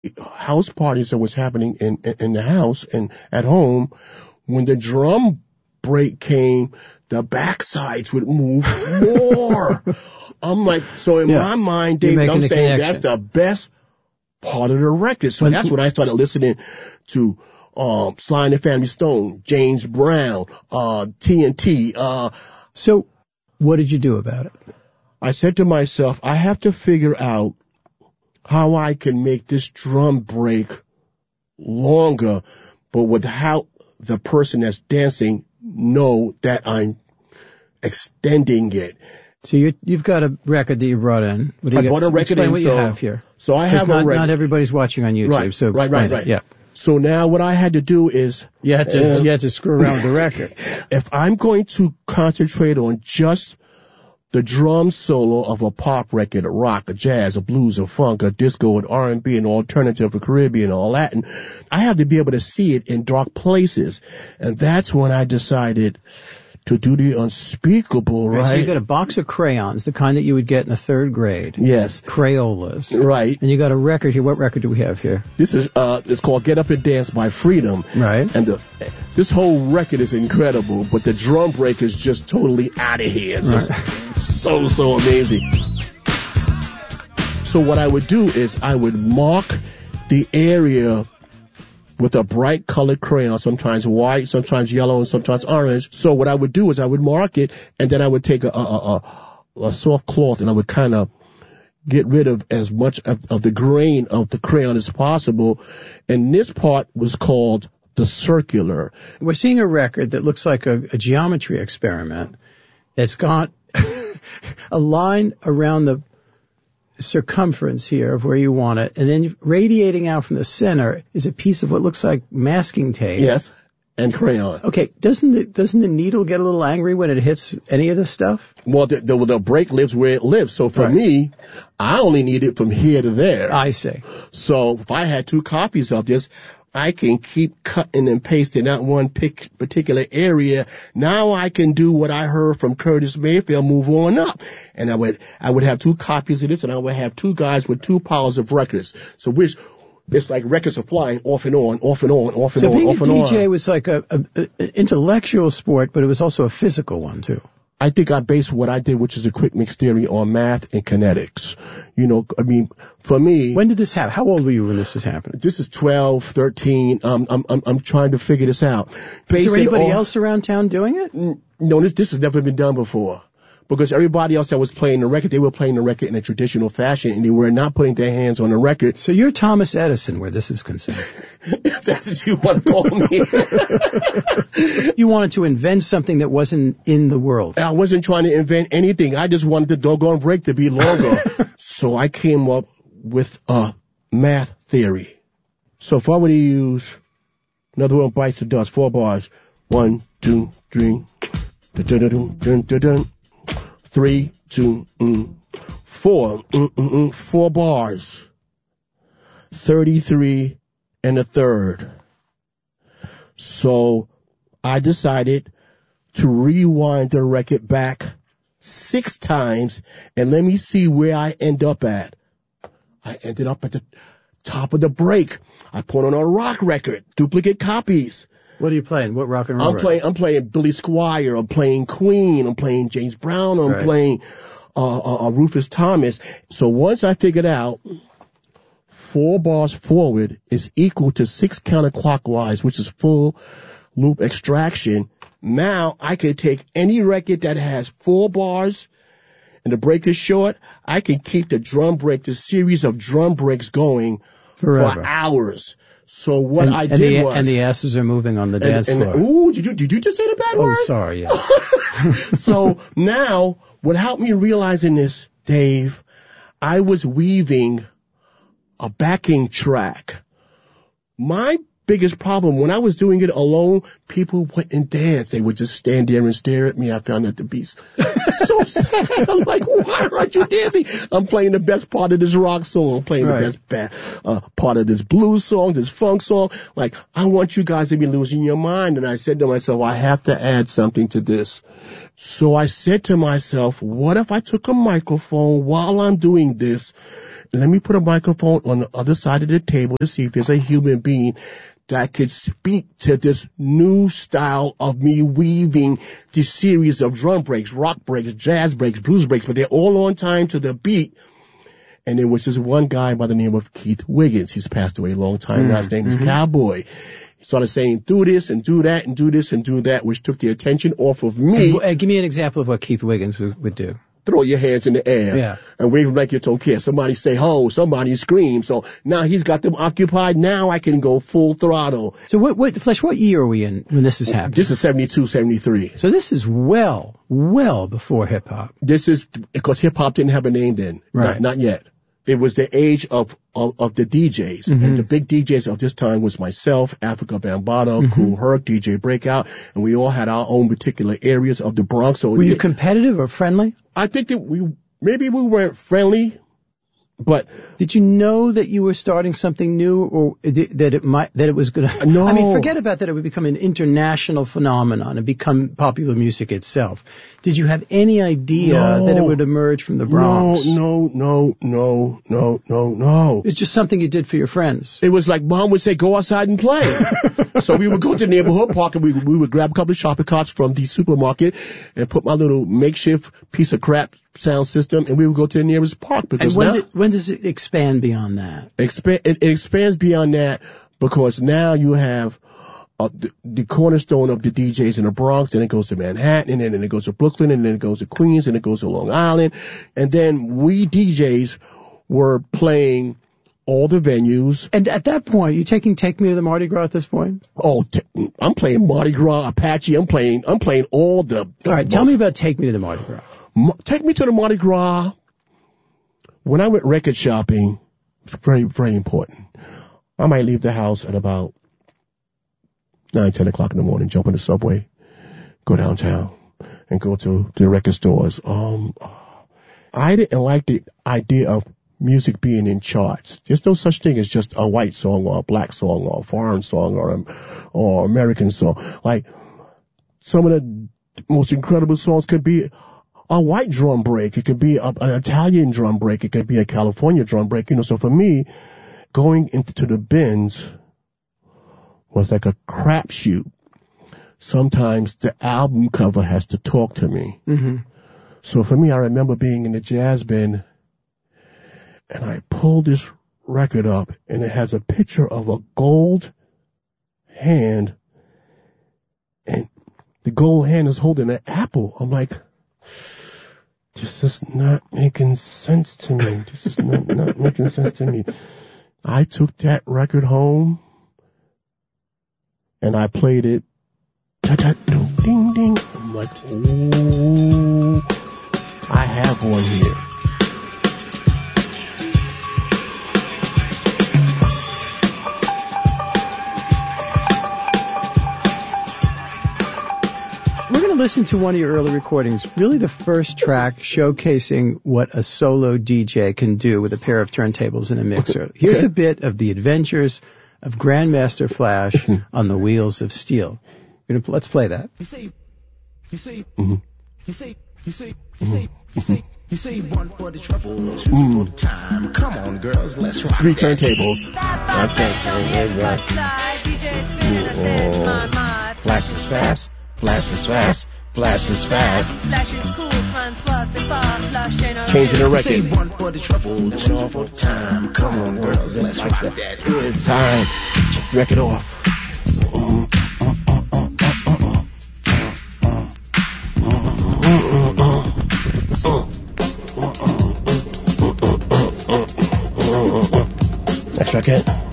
house parties that was happening in the house and at home, when the drum break came, the backsides would move more. I'm like, so in my mind, David, I'm saying that's the best part of the record. So that's when I started listening to Sly and the Family Stone, James Brown, TNT. So what did you do about it? I said to myself, I have to figure out how I can make this drum break longer, but without the person that's dancing know that I'm extending it. So you've got a record that you brought in. I brought a record in. What you have here. So I have a record. Not everybody's watching on YouTube. Right, so right. Yeah. So now what I had to do is you had to screw around with the record. If I'm going to concentrate on just the drum solo of a pop record, a rock, a jazz, a blues, a funk, a disco, an R&B, an alternative, a Caribbean, or Latin, I have to be able to see it in dark places. And that's when I decided to do the unspeakable, right? So you got a box of crayons, the kind that you would get in the third grade. Yes. Crayolas. Right. And you got a record here. What record do we have here? This is, it's called Get Up and Dance by Freedom. Right. And this whole record is incredible, but the drum break is just totally out of here. It's just so amazing. So what I would do is I would mark the area with a bright colored crayon, sometimes white, sometimes yellow, and sometimes orange. So what I would do is I would mark it, and then I would take a soft cloth, and I would kind of get rid of as much of the grain of the crayon as possible. And this part was called the circular. We're seeing a record that looks like a geometry experiment. It's got a line around the circumference here of where you want it, and then radiating out from the center is a piece of what looks like masking tape. Yes, and crayon. Okay, doesn't the needle get a little angry when it hits any of this stuff? Well, the break lives where it lives. So for me, I only need it from here to there. I see. So if I had 2 copies of this, I can keep cutting and pasting out one particular area. Now I can do what I heard from Curtis Mayfield, move on up. And I would have 2 copies of this, and I would have 2 guys with 2 piles of records. So it's like records are flying off and on, off and on, off and on, off and on. So being a DJ was like an intellectual sport, but it was also a physical one too. I think I based what I did, which is the quick mix theory, on math and kinetics. You know, I mean, for me. When did this happen? How old were you when this was happening? This is 12, 13. I'm trying to figure this out. Is there anybody else around town doing it? No, this has never been done before. Because everybody else that was playing the record, they were playing the record in a traditional fashion, and they were not putting their hands on the record. So you're Thomas Edison where this is concerned. If that's what you want to call me. You wanted to invent something that wasn't in the world. I wasn't trying to invent anything. I just wanted the doggone break to be longer. So I came up with a math theory. So if I were to use another one bites the dust, 4 bars. 1, 2, 3. Dun, dun, dun, dun, dun, dun. 3, 2, 4. 4 bars. 33 and a third. So I decided to rewind the record back 6 times and let me see where I end up at. I ended up at the top of the break. I put on a rock record, duplicate copies. What are you playing? What rock and roll? I'm playing Billy Squier. I'm playing Queen. I'm playing James Brown. I'm playing Rufus Thomas. So once I figured out 4 bars forward is equal to 6 counterclockwise, which is full loop extraction, now I can take any record that has 4 bars and the break is short. I can keep the drum break, the series of drum breaks going forever. For hours. So what I did was... And the asses are moving on the dance floor. Ooh, did you just say the bad word? Oh, sorry, yeah. So now, what helped me realizing this, Dave, I was weaving a backing track. My biggest problem. When I was doing it alone, people wouldn't dance. They would just stand there and stare at me. I found that to be so sad. I'm like, why aren't you dancing? I'm playing the best part of this rock song. I'm playing the best part of this blues song, this funk song. Like, I want you guys to be losing your mind. And I said to myself, I have to add something to this. So I said to myself, what if I took a microphone while I'm doing this? Let me put a microphone on the other side of the table to see if there's a human being that could speak to this new style of me weaving this series of drum breaks, rock breaks, jazz breaks, blues breaks, but they're all on time to the beat. And there was this one guy by the name of Keith Wiggins. He's passed away a long time now. His name is Cowboy. He started saying, do this and do that and do this and do that, which took the attention off of me. Give me an example of what Keith Wiggins would do. Throw your hands in the air and wave them like you don't care. Somebody say, ho, somebody scream. So now he's got them occupied. Now I can go full throttle. So Flesh, what year are we in when this is happening? This is 72, 73. So this is well before hip hop. This is because hip hop didn't have a name then. Right. Not yet. It was the age of the DJs. And the big DJs of this time was myself, Africa Bambaataa, Kool Herc, DJ Breakout, and we all had our own particular areas of the Bronx. So were you competitive or friendly? I think that we weren't friendly, but did you know that you were starting something new, or that it was going to? No. I mean, forget about that. It would become an international phenomenon and become popular music itself. Did you have any idea that it would emerge from the Bronx? No. It's just something you did for your friends. It was like Mom would say, go outside and play. So we would go to the neighborhood park and we would grab a couple of shopping carts from the supermarket and put my little makeshift piece of crap sound system, and we would go to the nearest park. Because and when does it expand beyond that? It expands beyond that because now you have the cornerstone of the DJs in the Bronx, and it goes to Manhattan, and then it goes to Brooklyn, and then it goes to Queens, and it goes to Long Island. And then we DJs were playing all the venues. And at that point, you taking Take Me to the Mardi Gras at this point? Oh, I'm playing Mardi Gras, Apache. I'm playing all the all right, tell me about Take Me to the Mardi Gras. Take Me to the Mardi Gras. When I went record shopping, it's very, very important. I might leave the house at about 9, 10 o'clock in the morning, jump in the subway, go downtown, and go to the record stores. I didn't like the idea of music being in charts. There's no such thing as just a white song or a black song or a foreign song or American song. Like, some of the most incredible songs could be a white drum break. It could be an Italian drum break. It could be a California drum break. So for me, going into the bins was like a crapshoot. Sometimes the album cover has to talk to me. So for me, I remember being in the jazz bin, and I pulled this record up, and it has a picture of a gold hand, and the gold hand is holding an apple. I'm like, this is not making sense to me. This is not making sense to me. I took that record home, and I played it. Ding, ding. I'm like, ooh, I have one here. We're going to listen to one of your early recordings, really the first track showcasing what a solo DJ can do with a pair of turntables and a mixer. Okay. Here's a bit of the adventures of Grandmaster Flash on the Wheels of Steel. Let's play that. You say one for the trouble, two for the time. Come on, girls, let's rock. 3 turntables. Flash is fast. Flash is fast. Flash is fast. Flash is cool, Francois, c'est pas flash ain't Changing the record. Say one for the trouble, 2 for the time. Come on, girls, let's rock that good time. Check the record off. Next record.